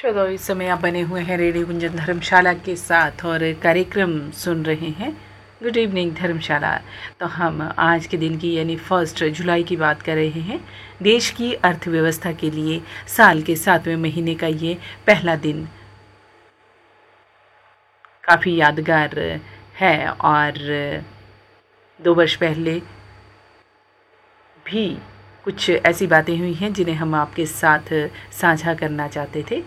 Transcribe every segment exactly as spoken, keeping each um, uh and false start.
चलो, इस समय आप बने हुए हैं रेडियो गुंजन धर्मशाला के साथ और कार्यक्रम सुन रहे हैं गुड इवनिंग धर्मशाला। तो हम आज के दिन की यानी फर्स्ट जुलाई की बात कर रहे हैं। देश की अर्थव्यवस्था के लिए साल के सातवें महीने का ये पहला दिन काफ़ी यादगार है और दो वर्ष पहले भी कुछ ऐसी बातें हुई हैं जिन्हें हम आपके साथ साझा करना चाहते थे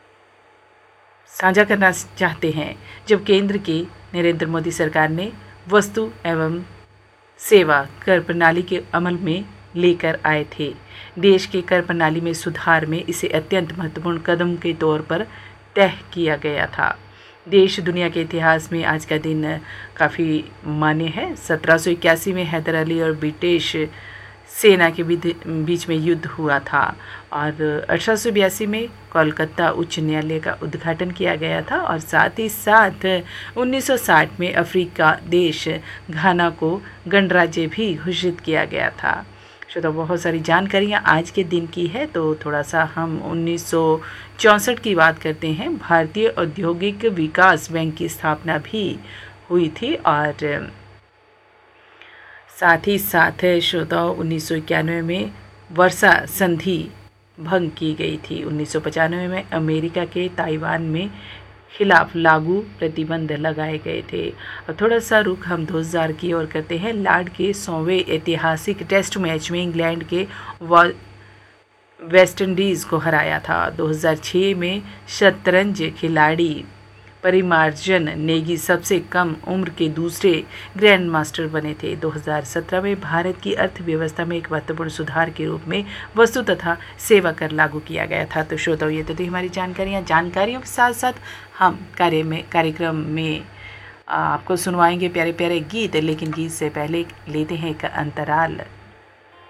साझा करना चाहते हैं जब केंद्र की नरेंद्र मोदी सरकार ने वस्तु एवं सेवा कर प्रणाली के अमल में लेकर आए थे। देश के कर प्रणाली में सुधार में इसे अत्यंत महत्वपूर्ण कदम के तौर पर तय किया गया था। देश दुनिया के इतिहास में आज का दिन काफ़ी मान्य है। सत्रह सौ इक्यासी में हैदर अली और ब्रिटिश सेना के बीच में युद्ध हुआ था और अठारह सौ बयासी में कोलकाता उच्च न्यायालय का उद्घाटन किया गया था और साथ ही साथ उन्नीस सौ साठ में अफ्रीका देश घाना को गणराज्य भी घोषित किया गया था। तो बहुत सारी जानकारियाँ आज के दिन की है, तो थोड़ा सा हम उन्नीस सौ चौंसठ की बात करते हैं। भारतीय औद्योगिक विकास बैंक की स्थापना भी हुई थी और साथ ही साथ श्रोताओं उन्नीस सौ इक्यानवे में वर्षा संधि भंग की गई थी। उन्नीस सौ पचानवे में अमेरिका के ताइवान में खिलाफ लागू प्रतिबंध लगाए गए थे। और थोड़ा सा रुख हम दो हज़ार की ओर करते हैं। लॉर्ड के सौवें ऐतिहासिक टेस्ट मैच में इंग्लैंड के वेस्ट इंडीज़ को हराया था। दो हज़ार छह में शतरंज खिलाड़ी परिमार्जन नेगी सबसे कम उम्र के दूसरे ग्रैंड मास्टर बने थे। दो हज़ार सत्रह में भारत की अर्थव्यवस्था में एक महत्वपूर्ण सुधार के रूप में वस्तु तथा सेवा कर लागू किया गया था। तो श्रोताओं, ये तो थी हमारी जानकारियाँ। जानकारियों के साथ साथ हम कार्य में कार्यक्रम में आपको सुनवाएंगे प्यारे प्यारे गीत, लेकिन गीत से पहले लेते हैं एक अंतराल।